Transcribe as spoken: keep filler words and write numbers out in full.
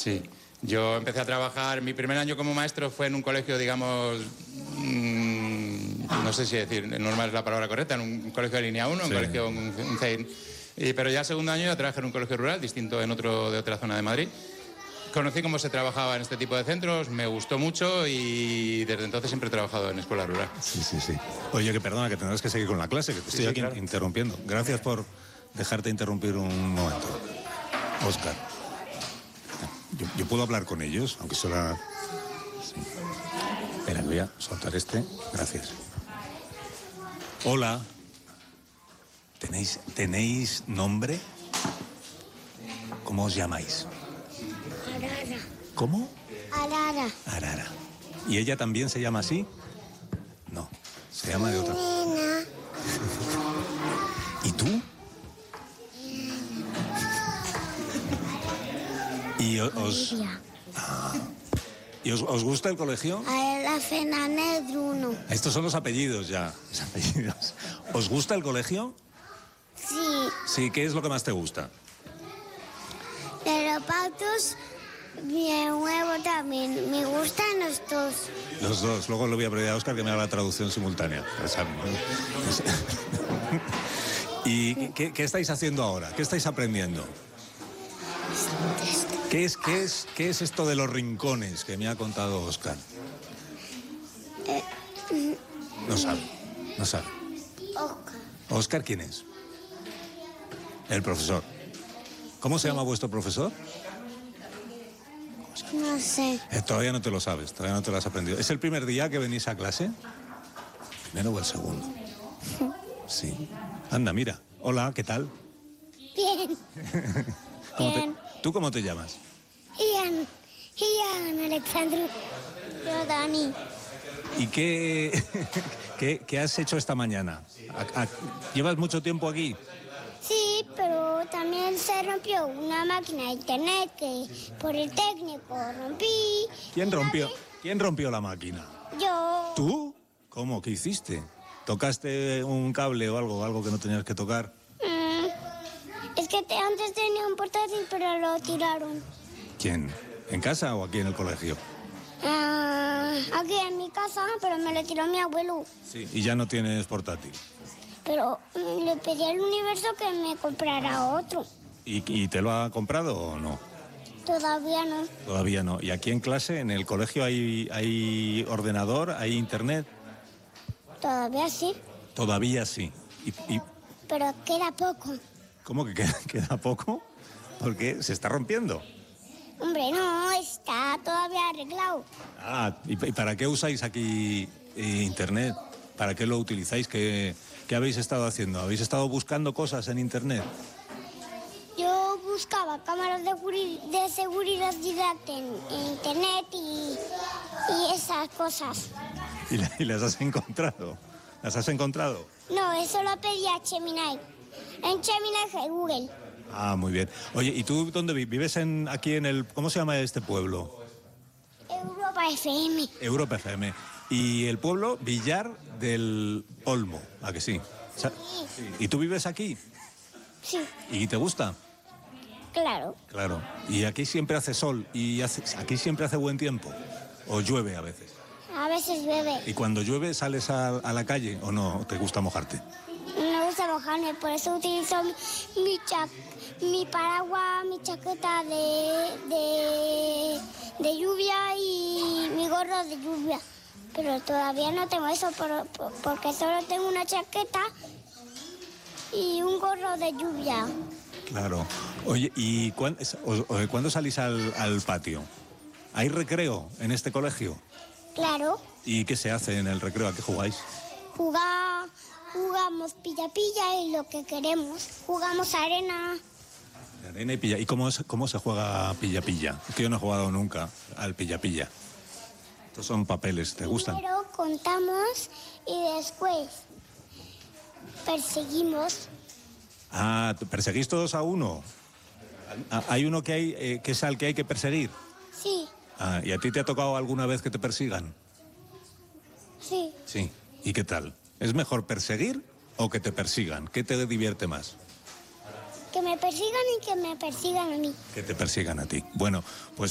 Sí. Yo empecé a trabajar, mi primer año como maestro fue en un colegio, digamos, mmm, no sé si decir, normal es la palabra correcta, en un colegio de línea uno, sí. un colegio, un, un C E I N. Y, pero ya el segundo año ya trabajé en un colegio rural, distinto en otro de otra zona de Madrid. Conocí cómo se trabajaba en este tipo de centros, me gustó mucho y desde entonces siempre he trabajado en escuela rural. Sí, sí, sí. Oye, que perdona, que tendrás que seguir con la clase, que te estoy sí, sí, aquí claro. interrumpiendo. Gracias por dejarte interrumpir un momento. Óscar, yo, yo puedo hablar con ellos, aunque solo... Sí. Espera, voy a soltar este. Gracias. Hola. ¿Tenéis, ¿tenéis nombre? ¿Cómo os llamáis? Arara. ¿Cómo? Arara. Arara. ¿Y ella también se llama así? No, se llama de otra. Nena. ¿Y tú? ¿Y os, os, ah, ¿y os, os gusta el colegio? A la Fernández Bruno. Estos son los apellidos ya. Los apellidos. ¿Os gusta el colegio? Sí. Sí, ¿qué es lo que más te gusta? De los patos, bien huevo también. Me gustan los dos. Los dos. Luego le voy a pedir a Óscar que me haga la traducción simultánea. ¿Y qué, qué estáis haciendo ahora? ¿Qué estáis aprendiendo? ¿Qué es, qué es, qué es esto de los rincones que me ha contado Óscar? Eh, no sabe, no sabe. Óscar. ¿Óscar quién es? El profesor. ¿Cómo se llama vuestro profesor? No sé. Eh, todavía no te lo sabes, todavía no te lo has aprendido. ¿Es el primer día que venís a clase? ¿Primero o el segundo? Sí. Anda, mira. Hola, ¿qué tal? Bien. ¿Cómo Bien. te, ¿Tú cómo te llamas? Ian. Ian Alexandru. Yo, Dani. ¿Y qué, qué, qué has hecho esta mañana? ¿A, a, ¿Llevas mucho tiempo aquí? Sí, pero también se rompió una máquina de internet que por el técnico rompí. ¿Quién rompió? ¿Quién rompió la máquina? Yo. ¿Tú? ¿Cómo? ¿Qué hiciste? ¿Tocaste un cable o algo, algo que no tenías que tocar? Mm, es que te, antes tenía un portátil, pero lo tiraron. ¿Quién? ¿En casa o aquí en el colegio? Ah, aquí en mi casa, pero me lo tiró mi abuelo. Sí. ¿Y ya no tienes portátil? Pero mm, le pedí al universo que me comprara otro. ¿Y, ¿Y te lo ha comprado o no? Todavía no. Todavía no. ¿Y aquí en clase, en el colegio, hay, hay ordenador, hay internet? Todavía sí. Todavía sí. ¿Y, y... Pero queda poco. ¿Cómo que queda, queda poco? Porque se está rompiendo. Hombre, no, está todavía arreglado. Ah, ¿y, y para qué usáis aquí eh, internet? ¿Para qué lo utilizáis? ¿Qué, ¿Qué habéis estado haciendo? ¿Habéis estado buscando cosas en internet? Yo buscaba cámaras de, de seguridad en, en internet y, y esas cosas. ¿Y, la, ¿Y las has encontrado? ¿Las has encontrado? No, eso lo pedí a Gemini. En Gemini Google. Ah, muy bien. Oye, ¿y tú dónde vives? ¿Vives en, aquí en el... ¿Cómo se llama este pueblo? Europa F M. Europa F M. ¿Y el pueblo? Villar del Olmo, ¿a que sí? Sí. ¿Y tú vives aquí? Sí. ¿Y te gusta? Claro. Claro. ¿Y aquí siempre hace sol? ¿Y hace, aquí siempre hace buen tiempo? ¿O llueve a veces? A veces llueve. ¿Y cuando llueve sales a, a la calle o no? ¿Te gusta mojarte? Me gusta mojarme, por eso utilizo mi, mi, cha, mi paraguas, mi chaqueta de, de, de lluvia y mi gorro de lluvia. Pero todavía no tengo eso por, por, porque solo tengo una chaqueta y un gorro de lluvia. Claro. Oye, ¿y cuándo, ¿cuándo salís al, al patio? ¿Hay recreo en este colegio? Claro. ¿Y qué se hace en el recreo? ¿A qué jugáis? Jugar, jugamos pilla-pilla y lo que queremos. Jugamos arena. Arena y pilla. ¿Y cómo, es, cómo se juega pilla-pilla? Es que yo no he jugado nunca al pilla-pilla. Estos son papeles, ¿te gustan? Primero contamos y después perseguimos. Ah, ¿perseguís todos a uno? ¿Hay uno que, hay, eh, que es al que hay que perseguir? Sí. Ah, ¿y a ti te ha tocado alguna vez que te persigan? Sí. Sí. ¿Y qué tal? ¿Es mejor perseguir o que te persigan? ¿Qué te divierte más? Que me persigan y que me persigan a mí. Que te persigan a ti. Bueno, pues